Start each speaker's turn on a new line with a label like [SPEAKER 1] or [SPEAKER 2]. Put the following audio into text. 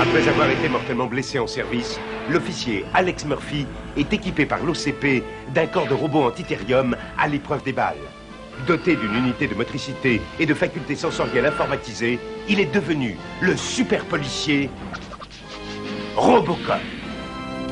[SPEAKER 1] Après avoir été mortellement blessé en service, l'officier Alex Murphy est équipé par l'OCP d'un corps de robot antithérium à l'épreuve des balles. Doté d'une unité de motricité et de facultés sensorielles informatisées, il est devenu le super policier Robocop.